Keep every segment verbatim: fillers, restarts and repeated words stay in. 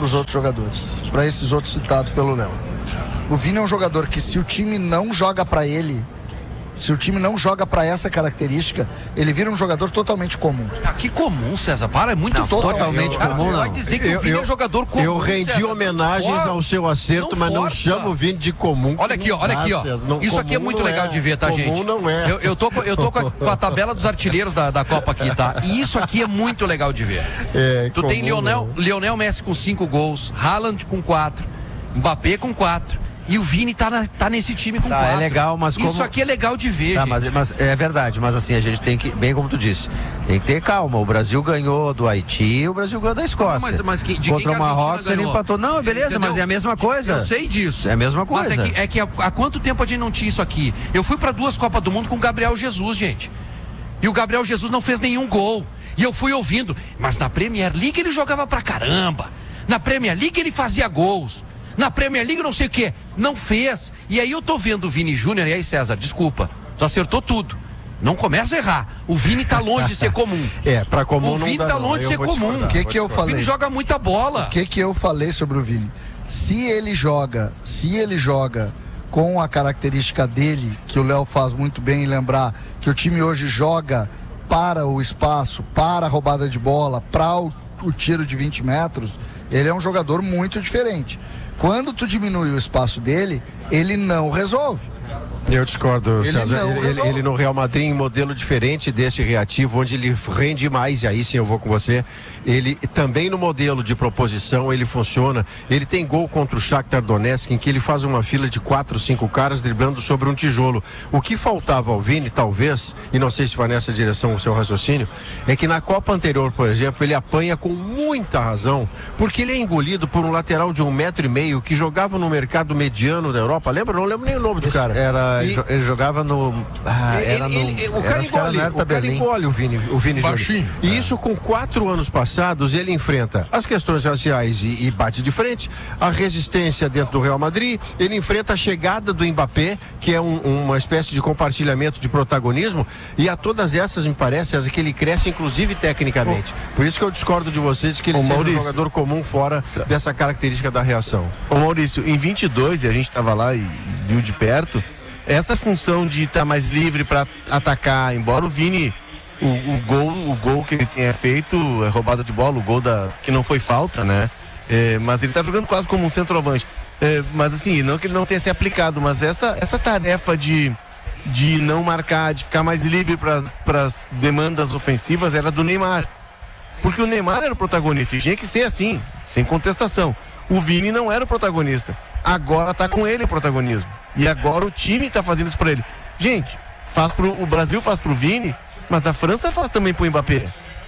para os outros jogadores, para esses outros citados pelo Léo. O Vini é um jogador que, se o time não joga para ele, se o time não joga para essa característica, ele vira um jogador totalmente comum. Ah, que comum, César. Para, é muito não, forte. Totalmente Cara, comum, não. Vai dizer que eu, o Vini eu, é um jogador comum. Eu rendi César, homenagens não ao seu acerto, não mas não força. chamo o Vini de comum. Olha aqui, ó, olha aqui, ó. Não, Isso aqui é muito legal é. de ver, tá, comum gente? Não é. Eu, eu tô, eu tô com, a, com a tabela dos artilheiros da, da Copa aqui, tá? E isso aqui é muito legal de ver. É, tu tem Lionel, não. Lionel Messi com cinco gols, Haaland com quatro, Mbappé com quatro. E o Vini tá, na, tá nesse time com tá, quatro. É legal, mas como... Isso aqui é legal de ver, tá, gente. mas, mas é verdade, mas assim, a gente tem que, bem como tu disse, tem que ter calma. O Brasil ganhou do Haiti, o Brasil ganhou da Escócia. Não, mas, mas que, de Contra quem o Marrocos ele empatou. Não, beleza, Entendeu? mas é a mesma coisa. Eu sei disso. É a mesma coisa. Mas é que, é que há, há quanto tempo a gente não tinha isso aqui? Eu fui para duas Copas do Mundo com o Gabriel Jesus, gente. E o Gabriel Jesus não fez nenhum gol. E eu fui ouvindo. Mas na Premier League ele jogava pra caramba. Na Premier League ele fazia gols. Na Premier League não sei o que, não fez. E aí eu tô vendo o Vini Júnior, e aí César, desculpa, tu acertou tudo. Não começa a errar. O Vini tá longe de ser comum. É, pra comum o não Vini dá, tá não. longe de ser comum. O que que eu falei? O Vini joga muita bola. O que que eu falei sobre o Vini? Se ele joga, se ele joga com a característica dele, que o Léo faz muito bem em lembrar, que o time hoje joga para o espaço, para a roubada de bola, para o, o tiro de vinte metros, ele é um jogador muito diferente. Quando tu diminui o espaço dele, ele não resolve. Eu discordo, ele César. Não ele, ele no Real Madrid, em modelo diferente desse reativo, onde ele rende mais, e aí sim eu vou com você. Ele também no modelo de proposição, ele funciona. Ele tem gol contra o Shakhtar Donetsk, em que ele faz uma fila de quatro, cinco caras driblando sobre um tijolo. O que faltava ao Vini, talvez, e não sei se vai nessa direção o seu raciocínio, é que na Copa anterior, por exemplo, ele apanha com muita razão, porque ele é engolido por um lateral de um metro e meio que jogava no mercado mediano da Europa. Lembra? Não lembro nem o nome do Esse cara. Era, E... ele jogava no. Ah, ele, era no ele, o era, cara acho que era engole, no Hertha o cara Berlim. engole o Vini, o Vini Júnior. E isso com quatro anos passados, ele enfrenta as questões raciais e, e bate de frente, a resistência dentro do Real Madrid, ele enfrenta a chegada do Mbappé, que é um, uma espécie de compartilhamento de protagonismo, e a todas essas me parece que ele cresce inclusive tecnicamente. Por isso que eu discordo de vocês que ele Ô, seja Maurício, um jogador comum fora dessa característica da reação. Ô Maurício, em vinte e dois, e a gente estava lá e viu de perto, essa função de estar tá mais livre para atacar, embora o Vini, o, o gol, o gol que ele tenha feito, é roubada de bola, o gol da, que não foi falta, né? É, mas ele tá jogando quase como um centroavante. É, mas assim, não que ele não tenha se aplicado, mas essa, essa tarefa de, de não marcar, de ficar mais livre para as demandas ofensivas era do Neymar. Porque o Neymar era o protagonista, e tinha que ser assim, sem contestação. O Vini não era o protagonista. Agora tá com ele o protagonismo. E agora o time tá fazendo isso pra ele. Gente, faz pro, o Brasil faz pro Vini, mas a França faz também pro Mbappé.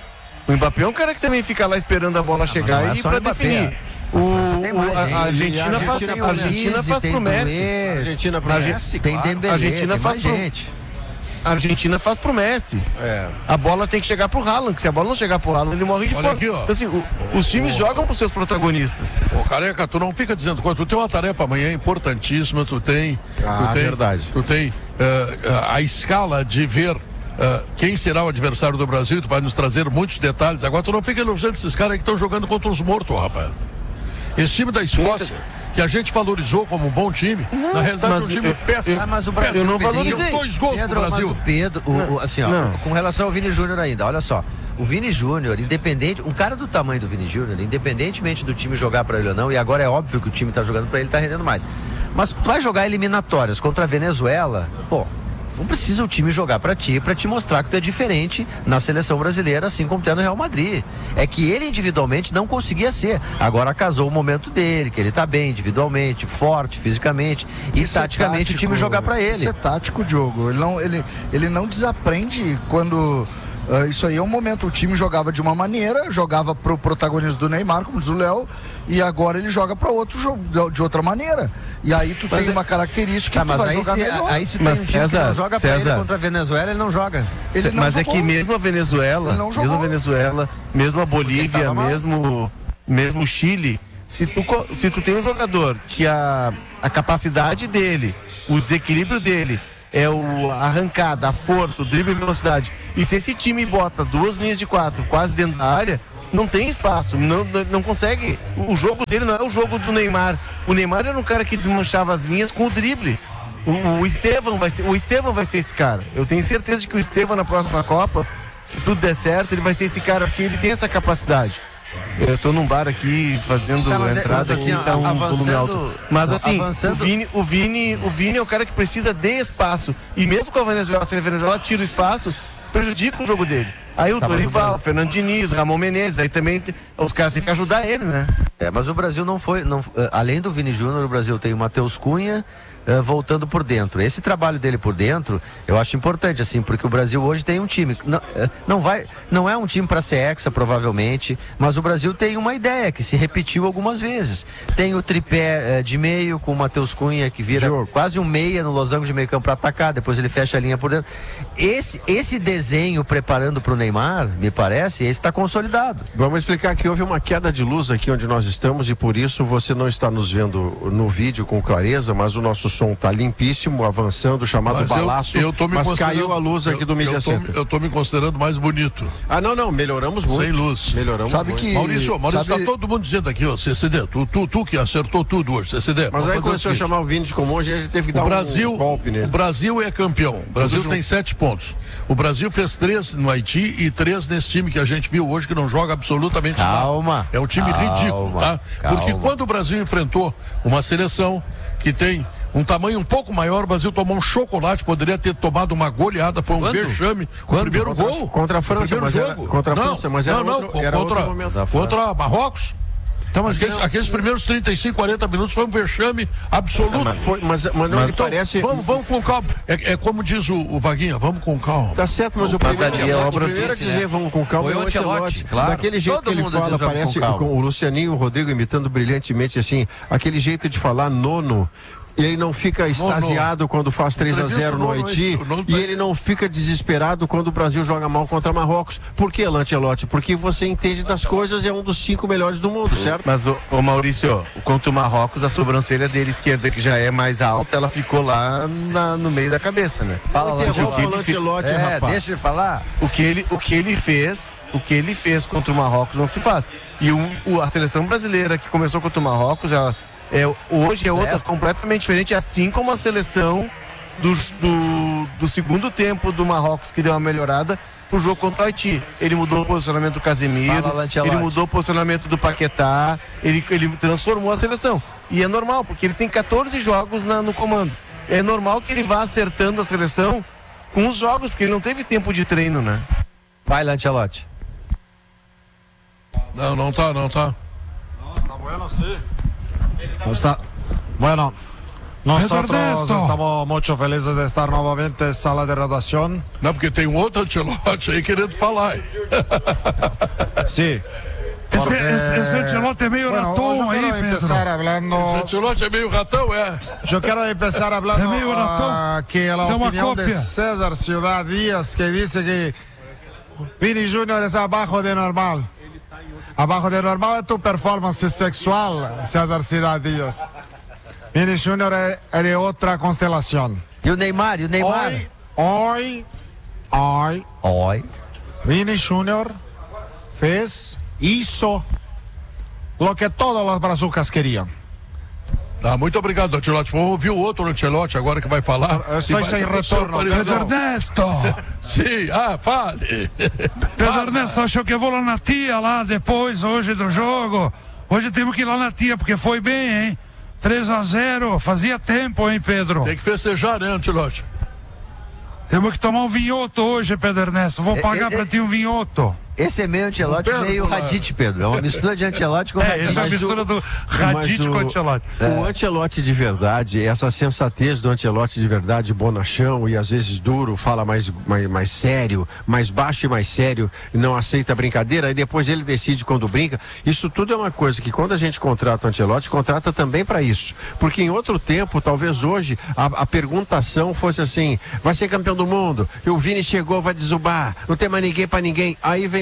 O Mbappé é um cara que também fica lá esperando a bola ah, chegar é e pra definir. O, o, a, a Argentina faz, a Argentina faz pro Messi. A Argentina pro Messi. Tem Dembélé, a Argentina tem faz pro gente. A Argentina faz pro Messi. É. A bola tem que chegar pro Haaland, que se a bola não chegar pro Haaland, ele morre de Olha fome. aqui, ó. Então, assim, o, os times Ô. jogam pros seus protagonistas. Ô, Careca, tu não fica dizendo coisa. Tu tem uma tarefa amanhã importantíssima. Tu tem. Ah, tu tem, verdade. Tu tem uh, uh, a escala de ver. Uh, quem será o adversário do Brasil? Tu vai nos trazer muitos detalhes. Agora tu não fica elogiando esses caras aí que estão jogando contra os mortos, rapaz. Esse time da Escócia, que a gente valorizou como um bom time, não, na realidade é um time eu, péssimo. Ah, mas o Brasil, eu não Pedrinho, valorizei. Dois gols Pedro, pro Brasil. Mas o Pedro, o, o, assim, ó, Não. com relação ao Vini Júnior ainda, olha só. O Vini Júnior, independente, um cara do tamanho do Vini Júnior, independentemente do time jogar pra ele ou não, e agora é óbvio que o time tá jogando pra ele, tá rendendo mais. Mas tu vai jogar eliminatórias contra a Venezuela, pô, não precisa o time jogar pra ti, pra te mostrar que tu é diferente na seleção brasileira, assim como tu é no Real Madrid. É que ele individualmente não conseguia ser. Agora casou o momento dele, que ele tá bem individualmente, forte, fisicamente, e Isso taticamente é tático, o time jogar pra ele. Isso é tático, Diogo. Ele não, ele, ele não desaprende quando... Uh, isso aí é um momento, o time jogava de uma maneira, jogava pro protagonismo do Neymar, como diz o Léo, e agora ele joga para outro jogo de outra maneira. E aí tu mas tem é... uma característica tá, que tu mas vai aí jogar se, melhor. Aí se mas tem um time César, que não joga César, pra ele contra a Venezuela, ele não joga. Ele não mas jogou. é que mesmo a Venezuela, mesmo a Venezuela, mesmo a Bolívia, mesmo, mesmo o Chile, se tu, se tu tem um jogador que a, a capacidade dele, o desequilíbrio dele é o a arrancada, a força, o drible e velocidade. E se esse time bota duas linhas de quatro quase dentro da área, Não tem espaço, não, não, não consegue. O jogo dele não é o jogo do Neymar. O Neymar era um cara que desmanchava as linhas com o drible. O, o Estevão vai ser, o Estevão vai ser esse cara. Eu tenho certeza de que o Estevão na próxima Copa, se tudo der certo, ele vai ser esse cara, porque ele tem essa capacidade. Eu tô num bar aqui fazendo tá, mas entrada é, mas assim, aqui, tá um avançando, volume alto. Mas assim, avançando... o, Vini, o, Vini, o Vini é o cara que precisa de espaço. E mesmo com a Venezuela, se a Venezuela tira o espaço, prejudica o jogo dele. Aí o tá, Dorival, o Fernando Diniz, Ramon Menezes, aí também os caras têm que ajudar ele, né? É, mas o Brasil não foi, não, além do Vini Júnior, o Brasil tem o Matheus Cunha, Uh, voltando por dentro. Esse trabalho dele por dentro, eu acho importante, assim, porque o Brasil hoje tem um time, não, uh, não vai, não é um time para ser hexa, provavelmente, mas o Brasil tem uma ideia que se repetiu algumas vezes. Tem o tripé uh, de meio com o Matheus Cunha, que vira Diogo. quase um meia no losango de meio campo para atacar, depois ele fecha a linha por dentro. Esse, esse desenho preparando para o Neymar, me parece, esse está consolidado. Vamos explicar que houve uma queda de luz aqui onde nós estamos e por isso você não está nos vendo no vídeo com clareza, mas o nosso som tá limpíssimo, avançando, chamado mas balaço, eu, eu tô me mas caiu a luz aqui eu, do Media eu tô, Center. Eu tô me considerando mais bonito. Ah, não, não, melhoramos muito. Sem luz. Melhoramos sabe muito. Que, Maurício, Maurício, sabe... tá todo mundo dizendo aqui, ó, C C D, tu, tu, tu que acertou tudo hoje, C C D. Mas aí começou a chamar o Vini de comum, a gente teve que dar o Brasil, um golpe nele. O Brasil é campeão, o Brasil tem sete pontos. O Brasil fez três no Haiti e três nesse time que a gente viu hoje que não joga absolutamente calma, nada. É um time calma, ridículo, tá? Calma. Porque quando o Brasil enfrentou uma seleção que tem um tamanho um pouco maior, o Brasil tomou um chocolate, poderia ter tomado uma goleada, foi um Quando? vexame. Quando? O primeiro Contra, gol. Contra a França, mas jogo. era, contra a não, França, mas era não, não, outro, era contra, outro momento. contra Marrocos. Então, mas aqueles, aqueles primeiros trinta e cinco, quarenta minutos foi um vexame absoluto. Mas, foi, mas, mas não mas, me então, parece... Vamos, vamos com calma. É, é como diz o, o Vaguinha, vamos com calma. Tá certo, mas o Mas primeiro, ali é o obra primeiro a disse, dizer né? vamos com calma Foi é o Ancelotti, claro. Daquele jeito Todo que ele mundo fala, diz vamos parece com calma. com o Lucianinho e o Rodrigo imitando brilhantemente, assim, aquele jeito de falar nono. Ele não fica extasiado quando faz três a zero no Haiti e ele não fica desesperado quando o Brasil joga mal contra Marrocos. Por que, Lancelotti? Porque você entende das coisas e é um dos cinco melhores do mundo, certo? Mas, ô, ô Maurício, contra o Marrocos, a sobrancelha dele esquerda, que já é mais alta, ela ficou lá na, no meio da cabeça, né? Fala, Interrompa o Lancelotti. Lancelotti, É, rapaz. deixa ele falar. O que ele, o que ele fez, o que ele fez contra o Marrocos não se faz. E o, o, a seleção brasileira que começou contra o Marrocos, ela, é, hoje é outra É. completamente diferente, assim como a seleção do, do, do segundo tempo do Marrocos, que deu uma melhorada pro jogo contra o Haiti. Ele mudou o posicionamento do Casemiro, Fala, Lancelotti. ele mudou o posicionamento do Paquetá, ele, ele transformou a seleção. E é normal, porque ele tem quatorze jogos na, no comando. É normal que ele vá acertando a seleção com os jogos, porque ele não teve tempo de treino, né? Vai, Lancelotti. Não, não tá, não tá. Está, bueno, nosotros Ernesto. estamos muito felizes de estar novamente en sala de redacción. Não, porque tem um outro Ancelotti aí querendo falar. Sí. porque, Esse, esse Ancelotti é meio bueno, ratão yo aí, quiero Pedro. empezar hablando, Esse Ancelotti é meio ratão, é? yo quiero empezar hablando É meio ratão. ah, que la Isso é uma opinión de cópia. César Ciudad Díaz, que dice que Vini Junior es abajo de normal. Abajo de normal es tu performance sexual, César Ciudad Díaz. Vini Junior es, es de otra constelación. E o Neymar, e o Neymar? Hoy, hoy, hoy, Oi. Vini Junior fez, hizo lo que todos los brazucas queriam. Tá, muito obrigado, Ancelotti. Vamos ouvir o outro Ancelotti agora que vai falar. Eu estou E vai sem dar o seu retorno, parecer. Pedro Ernesto. Sim, ah, fale. Pedro Ernesto, achou que eu vou lá na tia lá depois, hoje do jogo. Hoje temos que ir lá na tia, porque foi bem, hein? três a zero, fazia tempo, hein, Pedro? Tem que festejar, né, Ancelotti? Temos que tomar um vinhoto hoje, Pedro Ernesto. Vou pagar é, pra é. ti um vinhoto. Esse é meio Ancelotti, Pedro, meio claro. Radite, Pedro. É uma mistura de Ancelotti com É, Radite. essa é a mas mistura o- do Radite mas com o- Ancelotti. O Ancelotti de verdade, essa sensatez do Ancelotti de verdade, bonachão e às vezes duro, fala mais, mais, mais sério, mais baixo e mais sério, não aceita brincadeira, e depois ele decide quando brinca. Isso tudo é uma coisa que quando a gente contrata o Ancelotti, contrata também para isso. Porque em outro tempo, talvez hoje, a, a perguntação fosse assim: vai ser campeão do mundo, e o Vini chegou, vai desubar, não tem mais ninguém para ninguém. Aí vem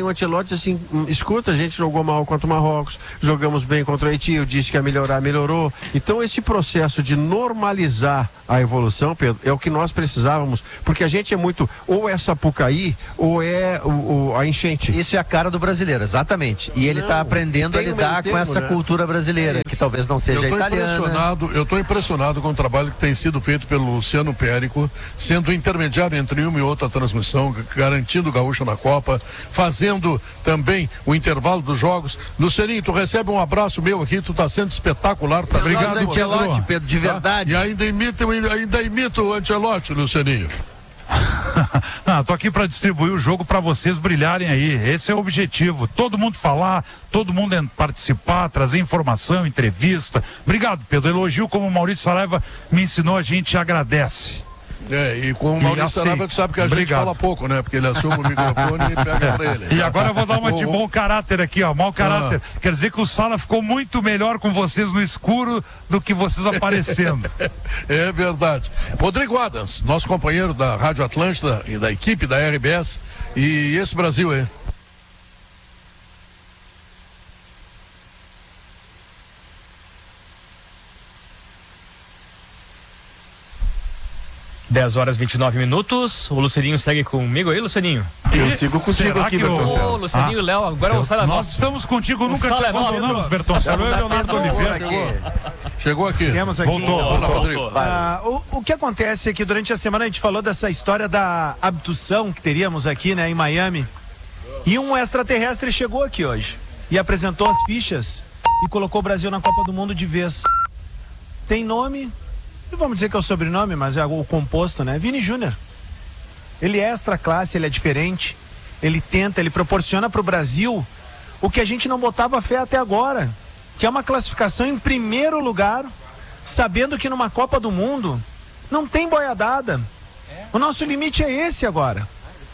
vem o Ancelotti assim, escuta, a gente jogou mal contra o Marrocos, jogamos bem contra o Haiti, eu disse que ia melhorar, melhorou. Então esse processo de normalizar a evolução, Pedro, é o que nós precisávamos, porque a gente é muito, ou é Sapucaí, ou é o, o, a enchente. Isso é a cara do brasileiro, exatamente. E ele está aprendendo a lidar com essa né? cultura brasileira, é que talvez não seja eu tô italiana. Impressionado, eu estou impressionado com o trabalho que tem sido feito pelo Luciano Périco, sendo intermediário entre uma e outra transmissão, garantindo o Gaúcho na Copa, fazendo também o intervalo dos jogos. Lucianinho, tu recebe um abraço meu aqui, tu está sendo espetacular. Tá? Obrigado, Ancelotti, Pedro, de verdade. Tá? E ainda imita, ainda imita o Ancelotti, Lucianinho. Ah, tô aqui para distribuir o jogo para vocês brilharem aí. Esse é o objetivo. Todo mundo falar, todo mundo participar, trazer informação, entrevista. Obrigado, Pedro. Elogio como o Maurício Saraiva me ensinou, a gente agradece. É, e com o Maurício Saraiva, tu sabe que a Obrigado. gente fala pouco, né? Porque ele assume o microfone e pega pra ele. E agora eu vou dar uma de bom caráter aqui, ó. Mau caráter. Ah. Quer dizer que o Sala ficou muito melhor com vocês no escuro do que vocês aparecendo. É verdade. Rodrigo Adams, nosso companheiro da Rádio Atlântida e da equipe da R B S. E esse Brasil aí. dez horas e vinte e nove minutos. O Lucianinho segue comigo aí, Lucianinho? Eu sigo contigo aqui, Bertoncello. Ô, Lucianinho e ah, Léo, agora o Sala é Nós nosso. estamos contigo, nunca te abandonamos, Bertoncello. Eu e Leonardo Oliveira. Chegou. Chegou aqui. Temos aqui. Voltou. Fala, Rodrigo. Ah, o, o que acontece é que durante a semana a gente falou dessa história da abdução que teríamos aqui, né, em Miami. E um extraterrestre chegou aqui hoje e apresentou as fichas e colocou o Brasil na Copa do Mundo de vez. Tem nome... Não vamos dizer que é o sobrenome, mas é o composto, né? Vini Júnior. Ele é extra classe, ele é diferente. Ele tenta, ele proporciona para o Brasil o que a gente não botava fé até agora, que é uma classificação em primeiro lugar, sabendo que numa Copa do Mundo não tem boiadada. O nosso limite é esse agora.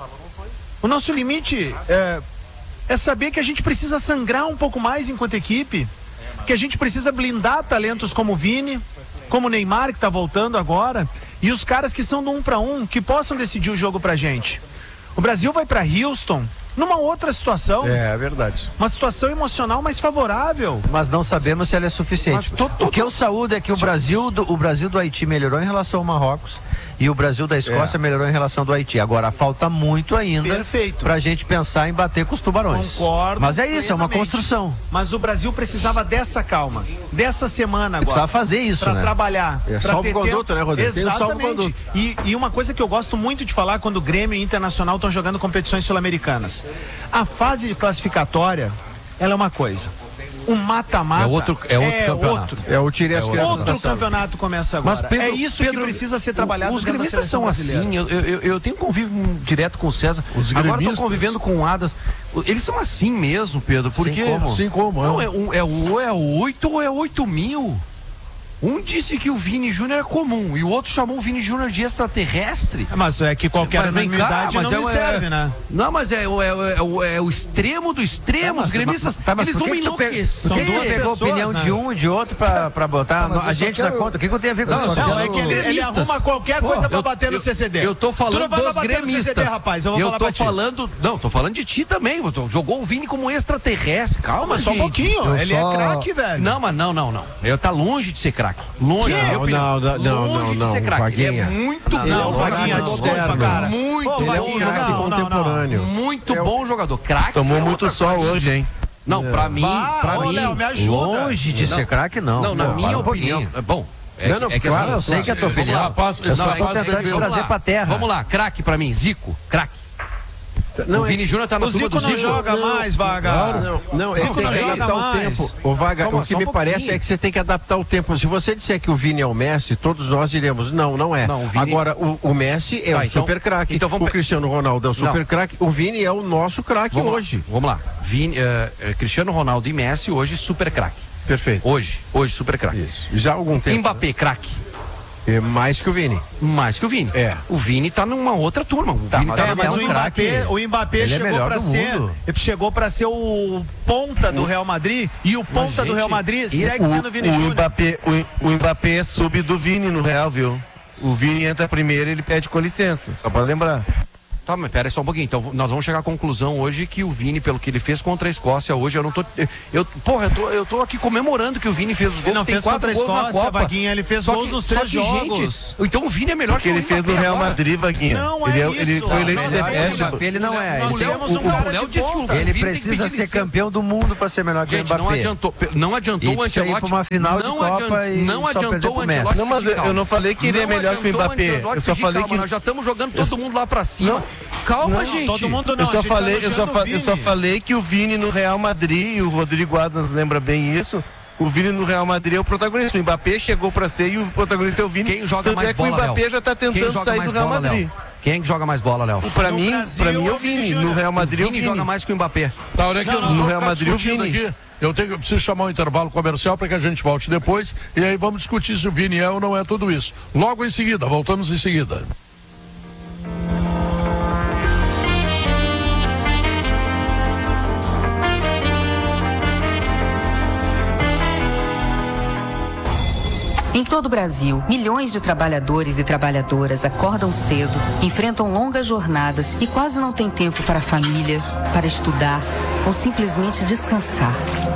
O nosso limite é, é saber que a gente precisa sangrar um pouco mais enquanto equipe, que a gente precisa blindar talentos como o Vini, como o Neymar, que está voltando agora, e os caras que são do um para um, que possam decidir o jogo pra gente. O Brasil vai para Houston numa outra situação. É, é verdade. Uma situação emocional mais favorável. Mas não sabemos se ela é suficiente. Tô, tô, o que eu saúdo é que o Brasil, do, o Brasil do Haiti melhorou em relação ao Marrocos e o Brasil da Escócia é. melhorou em relação do Haiti. Agora falta muito ainda Perfeito. pra gente pensar em bater com os tubarões. Concordo. Mas é isso, é uma construção. Mas o Brasil precisava dessa calma, dessa semana agora. Precisava fazer isso, pra né? trabalhar. É salvo-conduto, né, Rodrigo? Exatamente. E, e uma coisa que eu gosto muito de falar quando o Grêmio e Internacional estão jogando competições sul-americanas. A fase classificatória, ela é uma coisa. O mata-mata é outro, é outro é campeonato. Outro. É o tire as crianças Outro da sala. campeonato começa agora. Mas Pedro, é isso Pedro, que precisa ser trabalhado. Os gremistas são assim. Eu, eu, eu tenho convívio direto com o César. Os Agora estou convivendo com o Adas. Eles são assim mesmo, Pedro. Porque assim como, assim como não é, um, é ou é oito ou é oito mil. Um disse que o Vini Júnior é comum e o outro chamou o Vini Júnior de extraterrestre. Mas é que qualquer unanimidade não é, me serve, é, né? Não, mas é, é, é, é o extremo do extremo. É, os gremistas, tá, eles vão enlouquecer. São duas pegou a opinião né? de um e de outro pra, pra botar não, a gente quero... na conta. O que, que eu tenho a ver com não, isso? Não, não, é que ele, ele arruma qualquer coisa Pô, pra bater eu, no C C D. Eu tô falando dos gremistas. C C D, rapaz. Eu, vou eu falar tô falando... Não, tô falando de ti também. Jogou o Vini como extraterrestre. Calma, mas só um pouquinho. Ele é craque, velho. Não, mas não, não, não. Ele tá longe de ser craque. Longe. Não, não, não, não, não, não, Vaguinha. É muito não, não, bom. Vaguinha, desculpa, cara. Muito Pô, bom Vaguinha, jogador. não, contemporâneo. Muito bom jogador. Craque. Tomou muito sol hoje, hein? Não, pra mim, pra mim, Léo, me ajuda. Longe de ser craque, não. Não, na minha opinião. Bom, é, não, não, é que claro, assim, eu sei que é a tua opinião. Rapaz, eu só tô tentando te trazer pra terra. Vamos lá, craque pra mim, Zico, craque. Não, o Vini é Júnior tá na o turma Zico do Zico. não joga não, mais, Vaga. Claro, não, não ele tem que adaptar o tempo. O Vaga, o que me um parece é que você tem que adaptar o tempo. Se você disser que o Vini é o Messi, todos nós diremos, não, não é. Não, o Vini... Agora, o, o Messi é tá, o então, super craque. Então vamos... O Cristiano Ronaldo é o super craque. O Vini é o nosso craque hoje. Lá. Vamos lá. Vini, uh, Cristiano Ronaldo e Messi hoje super craque. Perfeito. Hoje, hoje super craque. Isso. Já há algum tempo. Mbappé, né? Craque. É mais que o Vini. Mais que o Vini. É. O Vini tá numa outra turma. O tá, Vini mas, tá é, mas um o Mbappé, o Mbappé chegou é para ser, chegou para ser o ponta do Real Madrid e o ponta gente, do Real Madrid segue o, sendo o Vini o Júnior. Mbappé, o, o Mbappé é sub do Vini no Real, viu? O Vini entra primeiro, ele pede com licença, só para lembrar. Tá, mas pera aí só um pouquinho. Então, nós vamos chegar à conclusão hoje que o Vini, pelo que ele fez contra a Escócia hoje, eu não tô... Eu, porra, eu tô, eu tô aqui comemorando que o Vini fez os gols. Ele não tem fez quatro contra a gols Escócia, na Copa. Vaguinha, ele fez Só gols que- nos só três que, gente, jogos. então o Vini é melhor Porque que o ele fez no Mbappé Real agora. Madrid, Vaguinha. Não ele, é ele isso, foi eleito não, de não é best. isso. Mbappé, ele não é. O Ele Léo, tem- temos um o- cara o Léo de disse que o ponta. Vini Ele tem que precisa pedir ser licença. campeão do mundo para ser melhor que o Gente, não Mbappé. adiantou, não adiantou E o precisa ir Ancelotti. pra uma final de não Copa adian- e não só perder adiantou pro o Messi. Ancelotti. Não, mas eu- pedir eu não falei que ele é Não melhor que o adiantou Mbappé. Ancelotti Eu só pedir falei calma, que- nós já estamos jogando todo mundo lá pra cima. Calma, Não, gente. Todo mundo não, eu a só gente tá falei, eu só, elogiando fa- o eu só Vini. falei que o Vini no Real Madrid, e o Rodrigo Adams lembra bem isso. O Vini no Real Madrid é o protagonista. O Mbappé chegou pra ser e o protagonista é o Vini. Quem joga Tanto mais é que bola, o Mbappé Léo? já tá Quem tentando joga sair mais do Real bola, Madrid. Léo? Quem joga mais bola, Léo? Pra No mim, Brasil, pra mim é é o o Vini Vini. Júnior. No Real Madrid é o Vini Vini. joga mais que o Mbappé. Tá, olha aqui, Não, nós não, vamos no Real ficar Madrid, o discutindo Vini. aqui. Eu tenho, eu preciso chamar um intervalo comercial para que a gente volte depois e aí vamos discutir se o Vini é ou não é tudo isso. Logo em seguida, voltamos em seguida. Em todo o Brasil, milhões de trabalhadores e trabalhadoras acordam cedo, enfrentam longas jornadas e quase não têm tempo para a família, para estudar ou simplesmente descansar.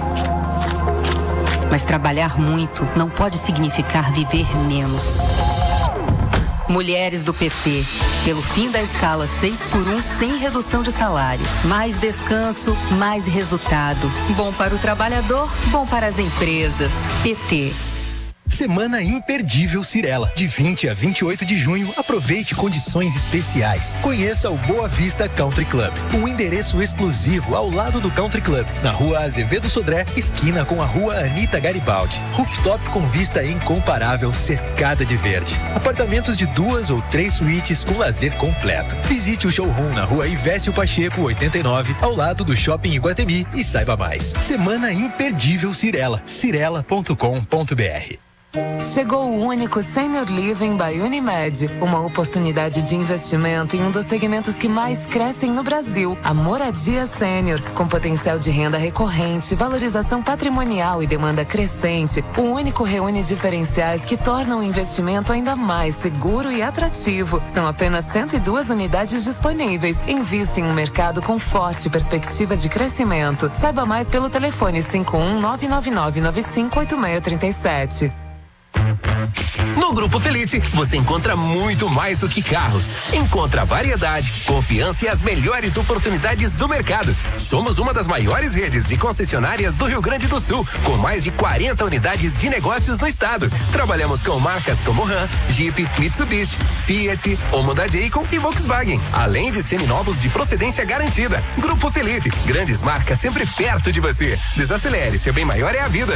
Mas trabalhar muito não pode significar viver menos. Mulheres do P T, pelo fim da escala seis por um sem redução de salário. Mais descanso, mais resultado. Bom para o trabalhador, bom para as empresas. P T. Semana imperdível Cirela. De vinte a vinte e oito de junho, aproveite condições especiais. Conheça o Boa Vista Country Club, um endereço exclusivo ao lado do Country Club, na rua Azevedo Sodré, esquina com a rua Anita Garibaldi. Rooftop com vista incomparável, cercada de verde. Apartamentos de duas ou três suítes com lazer completo. Visite o showroom na rua Ivésio Pacheco, oitenta e nove, ao lado do Shopping Iguatemi e saiba mais. Semana imperdível Cirela. cirela ponto com ponto br. Chegou o único Senior Living by Unimed, uma oportunidade de investimento em um dos segmentos que mais crescem no Brasil, a moradia sênior, com potencial de renda recorrente, valorização patrimonial e demanda crescente. O único reúne diferenciais que tornam o investimento ainda mais seguro e atrativo. São apenas cento e duas unidades disponíveis. Invista em um mercado com forte perspectiva de crescimento. Saiba mais pelo telefone cinco um nove nove nove nove cinco oito seis três sete. No Grupo Felite, você encontra muito mais do que carros. Encontra variedade, confiança e as melhores oportunidades do mercado. Somos uma das maiores redes de concessionárias do Rio Grande do Sul, com mais de quarenta unidades de negócios no estado. Trabalhamos com marcas como Ram, Jeep, Mitsubishi, Fiat, Honda Jayco e Volkswagen, além de seminovos de procedência garantida. Grupo Felite, grandes marcas sempre perto de você. Desacelere, seu bem maior é a vida.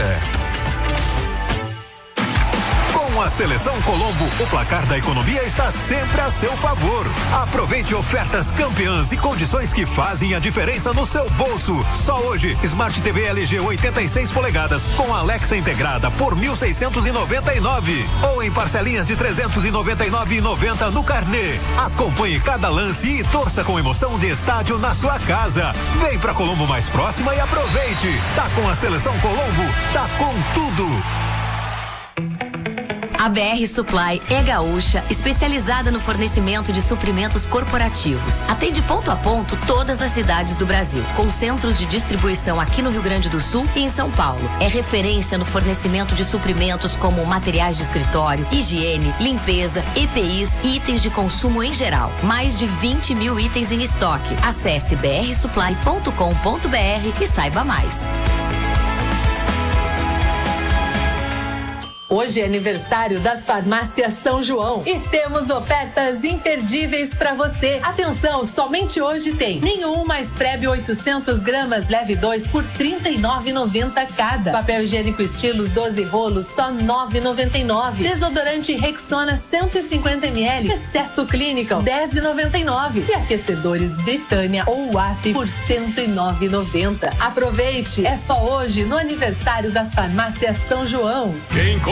Com a Seleção Colombo, o placar da economia está sempre a seu favor. Aproveite ofertas campeãs e condições que fazem a diferença no seu bolso. Só hoje, Smart T V L G oitenta e seis polegadas com Alexa integrada por mil seiscentos e noventa e nove ou em parcelinhas de trezentos e noventa e nove reais e noventa centavos no carnê. Acompanhe cada lance e torça com emoção de estádio na sua casa. Vem pra Colombo mais próxima e aproveite. Tá com a Seleção Colombo, tá com tudo. A B R Supply é gaúcha, especializada no fornecimento de suprimentos corporativos. Atende ponto a ponto todas as cidades do Brasil, com centros de distribuição aqui no Rio Grande do Sul e em São Paulo. É referência no fornecimento de suprimentos como materiais de escritório, higiene, limpeza, E P Is e itens de consumo em geral. Mais de vinte mil itens em estoque. Acesse b r supply ponto com ponto b r e saiba mais. Hoje é aniversário das farmácias São João e temos ofertas imperdíveis para você. Atenção, somente hoje tem nenhum mais Prebe oitocentos gramas leve dois por trinta e nove reais e noventa centavos cada. Papel higiênico Estilos doze rolos só nove reais e noventa e nove centavos. Desodorante Rexona cento e cinquenta mililitros, exceto Clinical dez reais e noventa e nove centavos. E aquecedores Britânia ou W A P por cento e nove reais e noventa centavos. Aproveite, é só hoje no aniversário das farmácias São João. Quem